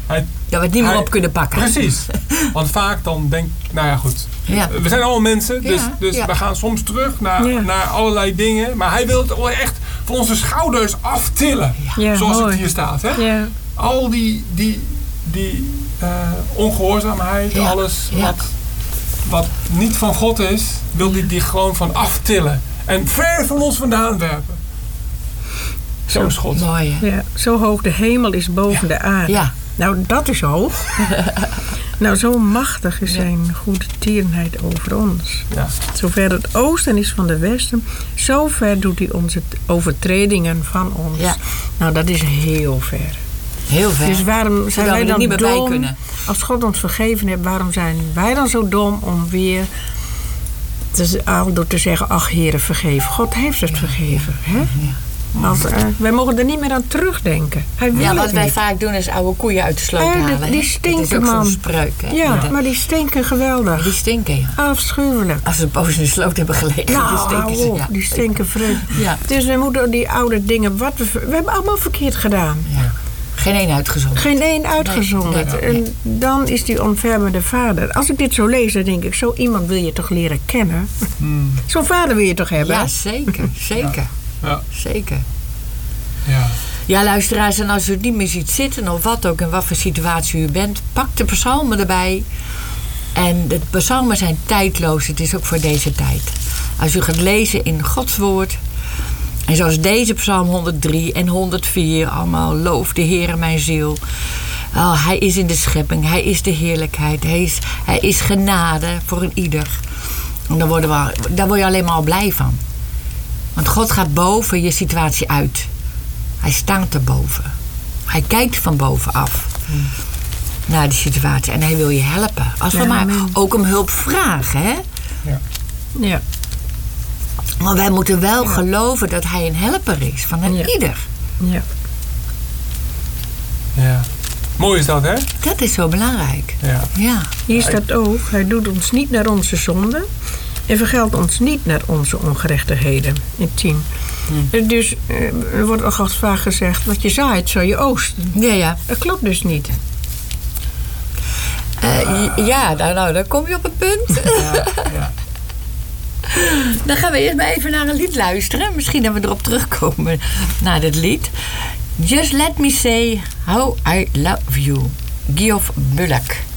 we het niet meer op kunnen pakken. Precies. Want vaak dan denk ik, nou ja goed. Ja. We zijn allemaal mensen, dus we gaan soms terug naar allerlei dingen. Maar hij wil het echt van onze schouders aftillen. Ja, zoals mooi. het hier staat. Hè? Ja. Al die ongehoorzaamheid, alles wat niet van God is, wil die gewoon van aftillen. En ver van ons vandaan werpen. Zo is God. Mooi, hè? Ja, zo hoog de hemel is boven de aarde. Ja. Nou, dat is hoog. Nou, zo machtig is zijn goede tierenheid over ons. Ja. Zover het oosten is van de westen, zover doet hij onze overtredingen van ons. Ja. Nou, dat is heel ver. Heel ver. Dus waarom zijn wij er dan niet meer bij dom? kunnen. Als God ons vergeven heeft, waarom zijn wij dan zo dom om weer door te zeggen, ach Heere, vergeef. God heeft het vergeven. Hè? Ja. Wij mogen er niet meer aan terugdenken. Hij wil Wat het wij niet. vaak doen is oude koeien uit de sloot halen. Die hè? stinken, dat is ook man. zo'n spreuk. Hè? Ja, maar die stinken geweldig. Die stinken, ja. Afschuwelijk. Als ze een poos in de sloot hebben gelegen, dan Nou, stinken ze. Ja. die stinken vreselijk. Ja. Dus we moeten die oude dingen, we hebben allemaal verkeerd gedaan. Ja. Geen één uitgezonderd. Geen één uitgezonderd. Nee. En dan is die ontfermende vader. Als ik dit zo lees, dan denk ik, zo iemand wil je toch leren kennen? Zo'n vader wil je toch hebben? Ja, zeker. Zeker. Ja. Zeker. Ja. Ja, luisteraars, en als u het niet meer ziet zitten of wat ook, in wat voor situatie u bent, pak de psalmen erbij. En de psalmen zijn tijdloos. Het is ook voor deze tijd. Als u gaat lezen in Gods woord, en zoals deze psalm 103 en 104, allemaal loof de Heere mijn ziel. Oh, hij is in de schepping, hij is de heerlijkheid, hij is genade voor een ieder. En daar word je alleen maar al blij van. Want God gaat boven je situatie uit. Hij staat erboven. Hij kijkt van bovenaf naar die situatie. En hij wil je helpen. Als we maar ook om hulp vragen. Hè? Ja. Maar wij moeten wel geloven dat hij een helper is. Van een ieder. Ja. Ja. Mooi is dat, hè? Dat is zo belangrijk. Ja. Hier staat ook, hij doet ons niet naar onze zonden en vergeldt ons niet naar onze ongerechtigheden. In 10. Dus er wordt al vaak gezegd, wat je zaait, zal je oosten. Ja. Dat klopt dus niet. Nou, dan kom je op het punt. Ja. Dan gaan we eerst maar even naar een lied luisteren. Misschien dat we erop terugkomen naar dit lied. Just Let Me Say How I Love You. Geoff Bullock.